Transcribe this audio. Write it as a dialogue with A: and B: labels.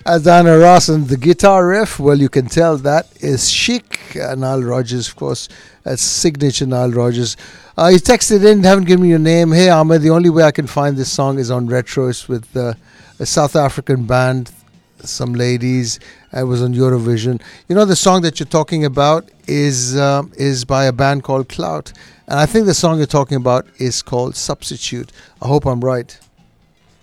A: Diana Ross and the guitar riff, well, you can tell that is chic. Nile Rodgers, of course, that's signature Nile Rodgers. You texted in, haven't given me your name. Hey, Ahmed, the only way I can find this song is on Retro. It's with a South African band, some ladies. It was on Eurovision. You know, the song that you're talking about is by a band called Clout. And I think the song you're talking about is called Substitute. I hope I'm right.